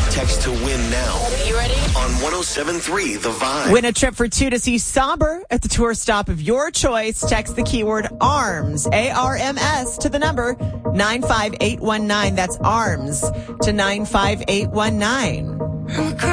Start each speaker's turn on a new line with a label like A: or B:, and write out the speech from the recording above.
A: Text to win now.
B: You ready?
A: On 107.3 The Vibe.
C: Win a trip for two to see Somber at the tour stop of your choice. Text the keyword ARMS, ARMS, to the number 95819. That's ARMS to 95819.